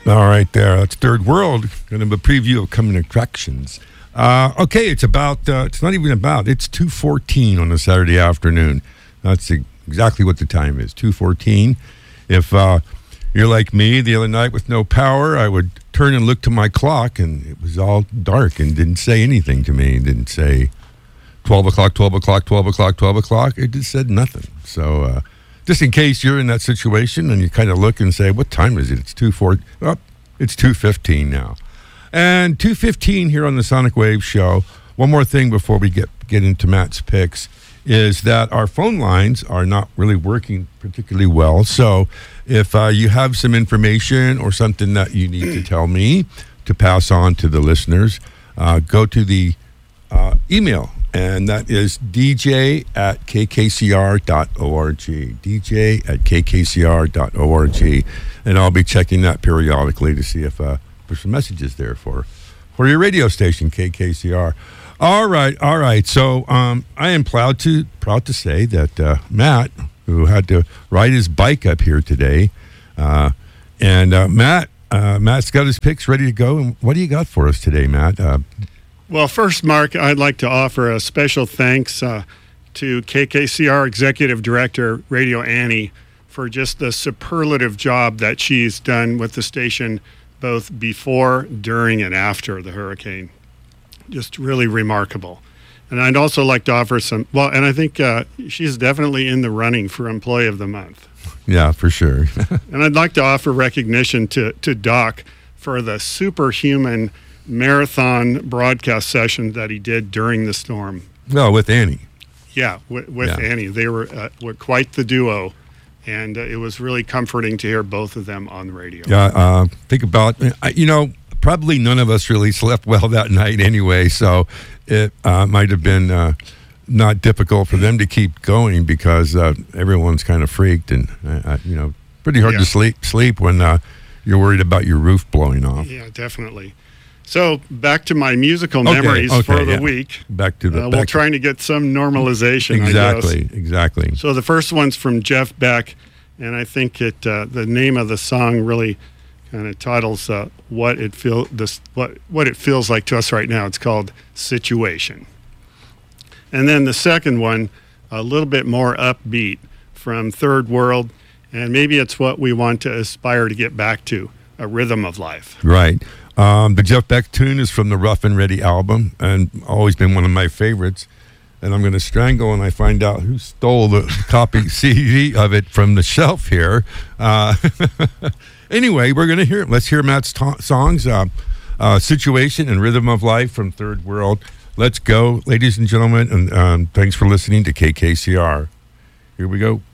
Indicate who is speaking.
Speaker 1: All right, there. That's Third World. Kind of a preview of coming attractions. Okay, it's not even about, it's 2:14 on a Saturday afternoon. That's exactly what the time is, 2:14. If you're like me the other night with no power, I would turn and look to my clock, and it was all dark and didn't say anything to me. It didn't say 12 o'clock, 12 o'clock, 12 o'clock, 12 o'clock. It just said nothing. So just in case you're in that situation and you kind of look and say, what time is it? It's 2:15 now. And 2:15 here on the Sonic Wave Show. One more thing before we get into Matt's picks is that our phone lines are not really working particularly well. So if you have some information or something that you need to tell me to pass on to the listeners, go to the email, and that is dj@kkcr.org, dj@kkcr.org, and I'll be checking that periodically to see if there's some messages there for your radio station, KKCR. All right. So I am proud to say that Matt, who had to ride his bike up here today, Matt's got his picks ready to go. And what do you got for us today, Matt?
Speaker 2: Well, first, Mark, I'd like to offer a special thanks to KKCR Executive Director, Radio Annie, for just the superlative job that she's done with the station both before, during, and after the hurricane. Just really remarkable. And I'd also like to offer and I think she's definitely in the running for Employee of the Month.
Speaker 1: Yeah, for sure.
Speaker 2: And I'd like to offer recognition to Doc for the superhuman marathon broadcast session that he did during the storm.
Speaker 1: No, with Annie.
Speaker 2: Yeah, with Annie. They were quite the duo, and it was really comforting to hear both of them on the radio.
Speaker 1: Yeah, think about, probably none of us really slept well that night anyway, so it might have been not difficult for them to keep going because everyone's kind of freaked and, pretty hard to sleep when you're worried about your roof blowing off.
Speaker 2: Yeah, definitely. So back to my musical memories for the week.
Speaker 1: Back to the
Speaker 2: we're trying to get some normalization.
Speaker 1: Exactly.
Speaker 2: So the first one's from Jeff Beck, and I think the name of the song really kind of titles what it feels like to us right now. It's called Situation. And then the second one, a little bit more upbeat, from Third World, and maybe it's what we want to aspire to get back to, a rhythm of life.
Speaker 1: Right. The Jeff Beck tune is from the Rough and Ready album, and always been one of my favorites. And I'm going to strangle when I find out who stole the copy CD of it from the shelf here. Anyway, we're going to hear it. Let's hear Matt's songs, Situation and Rhythm of Life from Third World. Let's go, ladies and gentlemen, and thanks for listening to KKCR. Here we go.